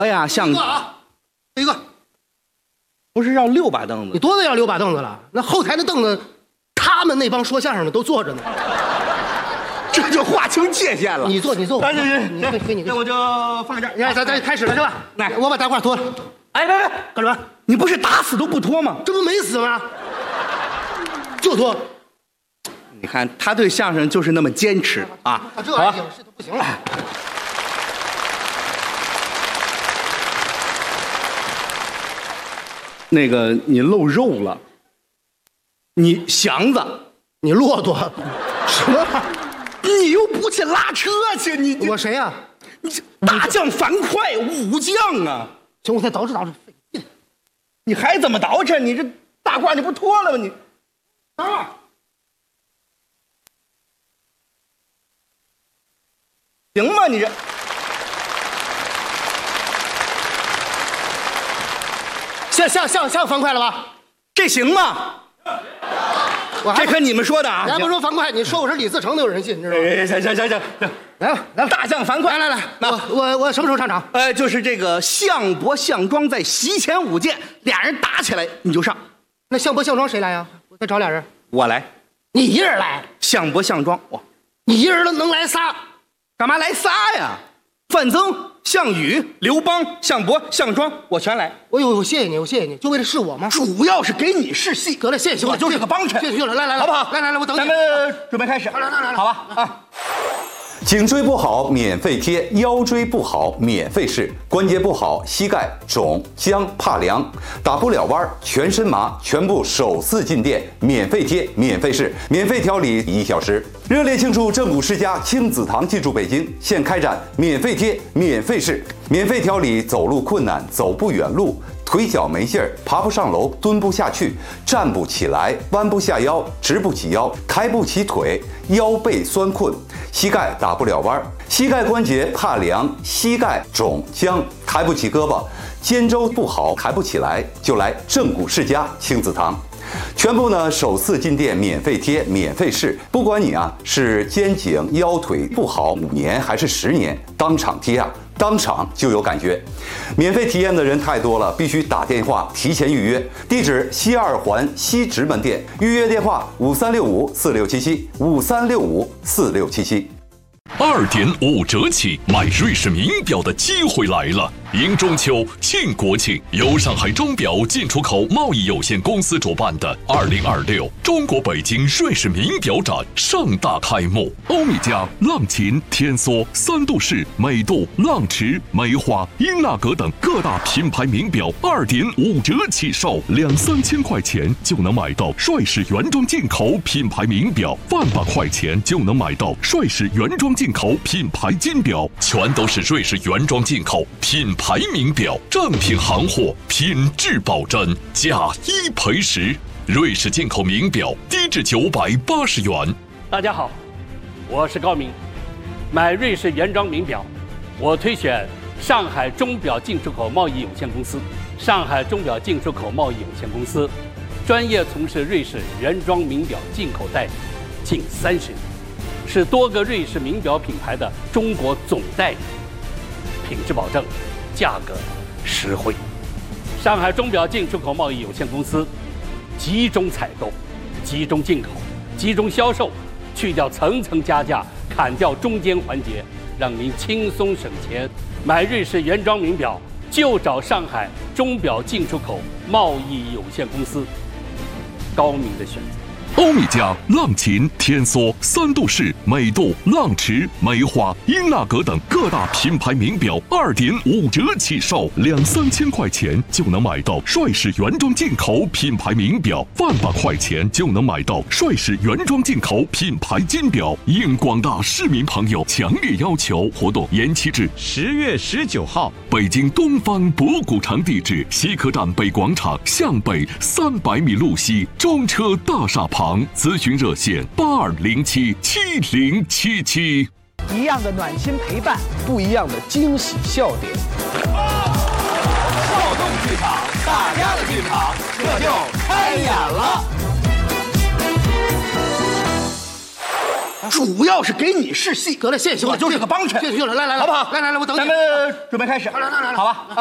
哎呀，像一个啊，一个。 不是要6把凳子？ 你多的要6把凳子了，那后台的凳子，他们那帮说相声的都坐着呢。 这就划清界限了。 你坐，你坐。 行， 你那我就放这儿。 来，咱开始了是吧？ 来， 我把大褂脱了。 哎，别， 干什么？ 你不是打死都不脱吗？ 这不没死吗？就脱。 你看他对相声就是那么坚持啊！ 这还行，是都不行了。 那个你露肉了，你祥子， 你骆驼，什么？ 你又不去拉车去，你我谁呀？ 你大将樊哙，武将啊！ 行，我再捯饬，费劲。 你还怎么捯饬？你这大褂你不脱了吗？你啊！ 行吗？你这像樊哙了吧？ 这行吗？这可你们说的啊！ 你还不说樊哙，你说我是李自成都有人信，你知道吗？ 行， 来吧， 大将樊哙， 来，我什么时候上场？ 就是这个项伯项庄在席前舞剑，俩人打起来你就上。 那项伯项庄谁来呀？我再找俩人。 我来， 你一人来？ 项伯项庄， 你一人能来仨？ 干嘛来仨呀？范增、项羽、刘邦、项伯、项庄，我全来。 我谢谢你，就为了试我吗？ 主要是给你试戏。 得了，谢谢， 我就是个帮衬。 谢谢了，来， 好不好？ 来，我等你。 咱们准备开始。 来， 好吧啊。 颈椎不好免费贴，腰椎不好免费试，关节不好膝盖肿僵怕凉，打不了弯全身麻，全部首次进店免费贴免费试，免费调理1小时。热烈庆祝正骨世家亲子堂进驻北京，现开展免费贴免费试，免费调理走路困难、走不远路、腿脚没劲儿、爬不上楼、蹲不下去、站不起来、弯不下腰、直不起腰、抬不起腿、腰背酸困、膝盖打不了弯、膝盖关节怕凉、膝盖肿僵、抬不起胳膊、肩周不好抬不起来，就来正骨世家亲子堂。全部呢首次进店免费贴免费试，不管你是肩颈腰腿不好5年还是10年，当场贴当场就有感觉。免费体验的人太多了，必须打电话提前预约。地址西2环西直门店，预约电话5365467753654677。 2.5折起买瑞士名表的机会来了！迎中秋、庆国庆，由上海钟表进出口贸易有限公司主办的2026中国北京瑞士名表展盛大开幕。欧米茄、浪琴、天梭、三度式、美度、浪驰、梅花、英纳格等各大品牌名表2.5折起售，2-3千块钱就能买到瑞士原装进口品牌名表，100块钱就能买到瑞士原装进口品牌金表，全都是瑞士原装进口品牌名表，正品行货，品质保真，价1赔10。瑞士进口名表低至980元。 大家好，我是高明。买瑞士原装名表，我推选上海钟表进出口贸易有限公司。上海钟表进出口贸易有限公司专业从事瑞士原装名表进口代理近30年，是多个瑞士名表品牌的中国总代理，品质保证，价格实惠。上海钟表进出口贸易有限公司集中采购、集中进口、集中销售，去掉层层加价，砍掉中间环节，让您轻松省钱。买瑞士原装名表就找上海钟表进出口贸易有限公司，高明的选择。 欧米茄、浪琴、天梭、三度式、美度、浪驰、梅花、英纳格等各大品牌名表2.5折起售，2-3千块钱就能买到瑞士原装进口品牌名表，100块钱就能买到瑞士原装进口品牌金表。应广大市民朋友强烈要求，活动延期至 10月19号。 北京东方博古城地址：西客站北广场向北300米路西中车大厦旁。咨询热线82077077。 一样的暖心陪伴，不一样的惊喜笑点。 少动剧场，大家的剧场，这就开演了。 主主要是给你试戏。 得了，谢谢兄弟， 我就是个帮衬。 谢谢兄弟，来， 好不好？ 来，我等你。 咱们准备开始。 来， 好吧。